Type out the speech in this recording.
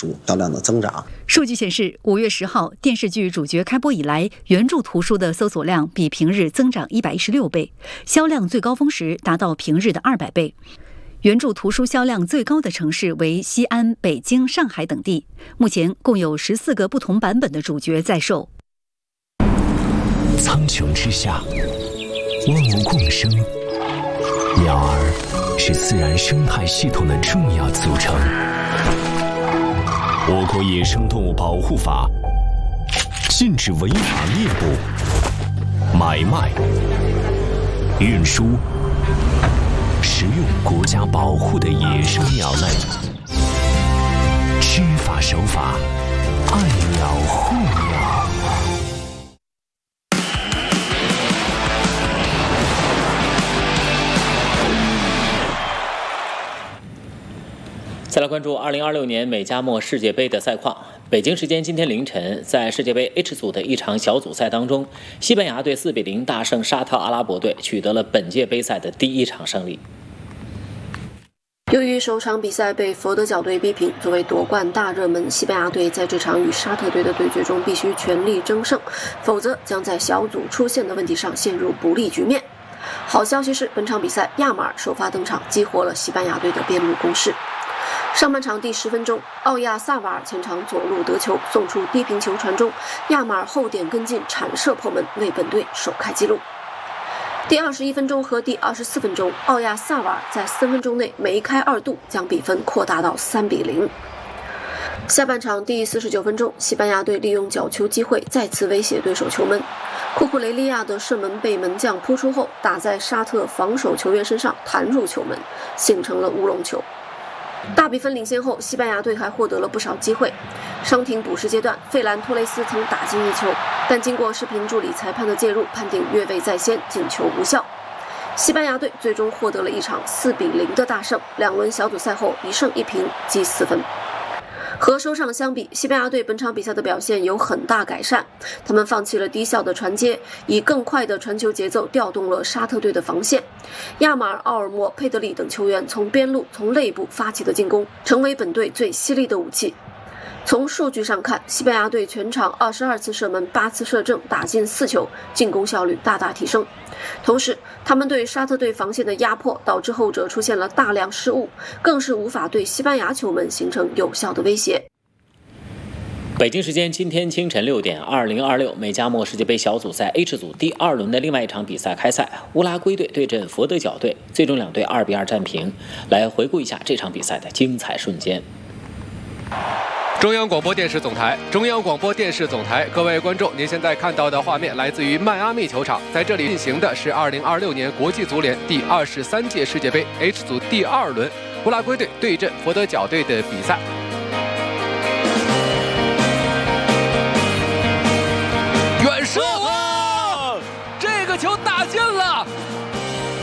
书销量的增长。 数据显示，5月10号电视剧主角开播以来，原著图书的搜索量比平日增长116倍，销量最高峰时达到平日的200倍。原著图书销量最高的城市为西安、北京、上海等地，目前共有14个不同版本的主角在售。 苍穹之下，万物共生，鸟儿是自然生态系统的重要组成。我国野生动物保护法禁止违法猎捕、买卖、运输、食用国家保护的野生鸟类，知法守法，爱鸟护鸟。 再来关注2026年美加墨世界杯的赛况。北京时间今天凌晨，在世界杯 H 组的一场小组赛当中，西班牙队4比0大胜沙特阿拉伯队，取得了本届杯赛的第1场胜利。 由于首场比赛被佛得角队逼平，作为夺冠大热门，西班牙队在这场与沙特队的对决中必须全力争胜，否则将在小组出线的问题上陷入不利局面。好消息是，本场比赛亚马尔首发登场，激活了西班牙队的边路攻势。上半场第10分钟，奥亚萨瓦尔前场左路得球，送出低平球传中，亚马尔后点跟进铲射破门，为本队首开纪录。第21分钟和第24分钟，奥亚萨瓦尔在3分钟内梅开2度，将比分扩大到3比0。下半场第49分钟，西班牙队利用角球机会再次威胁对手球门，库库雷利亚的射门被门将扑出后打在沙特防守球员身上，弹入球门，形成了乌龙球。大比分领先后，西班牙队还获得了不少机会。伤停补时阶段，费兰托雷斯曾打进1球，但经过视频助理裁判的介入，判定越位在先，进球无效。西班牙队最终获得了一场4比0的大胜，2轮小组赛后1胜1平，积4分。和首场相比，西班牙队本场比赛的表现有很大改善，他们放弃了低效的传接，以更快的传球节奏调动了沙特队的防线。亚马尔、奥尔莫、佩德里等球员从边路、从内部发起的进攻，成为本队最犀利的武器。从数据上看，西班牙队全场22次射门，8次射正，打进4球，进攻效率大大提升。同时，他们对沙特队防线的压迫导致后者出现了大量失误，更是无法对西班牙球门形成有效的威胁。 北京时间今天清晨6点，2026美加墨世界杯小组赛 H 组第2轮的另外一场比赛开赛，乌拉圭队对阵佛得角队，最终两队2比2战平。来回顾一下这场比赛的精彩瞬间。 中央广播电视总台，各位观众，您现在看到的画面来自于迈阿密球场，在这里进行的是2026年国际足联第23届世界杯 H 组第2轮，乌拉圭队对阵佛得角队的比赛。